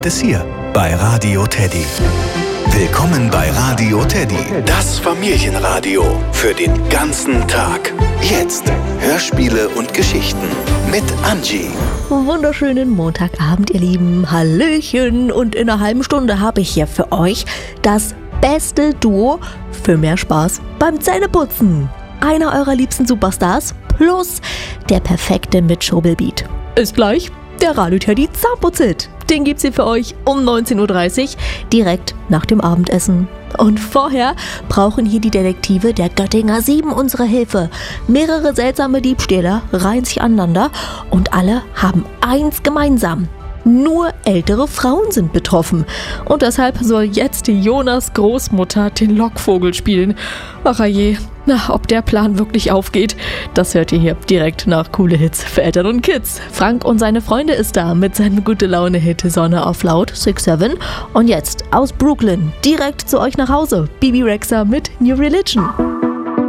ist hier bei Radio Teddy. Willkommen bei Radio Teddy, das Familienradio für den ganzen Tag. Jetzt Hörspiele und Geschichten mit Angie. Wunderschönen Montagabend, ihr Lieben. Hallöchen. Und in einer halben Stunde habe ich hier für euch das beste Duo für mehr Spaß beim Zähneputzen. Einer eurer liebsten Superstars plus der perfekte Mitschrubbelbeat. Ist gleich der Radio Teddy Zahnputzhit. Den gibt's hier für euch um 19.30 Uhr, direkt nach dem Abendessen. Und vorher brauchen hier die Detektive der Göttinger 7 unsere Hilfe. Mehrere seltsame Diebstähler reihen sich aneinander und alle haben eins gemeinsam. Nur ältere Frauen sind betroffen. Und deshalb soll jetzt Jonas Großmutter den Lockvogel spielen. Ach je, ob der Plan wirklich aufgeht, das hört ihr hier direkt nach Coole Hits für Eltern und Kids. Frank und seine Freunde ist da mit seinem Gute-Laune-Hit Sonne auf Laut 6-7. Und jetzt aus Brooklyn direkt zu euch nach Hause. Bibi Rexha mit New Religion.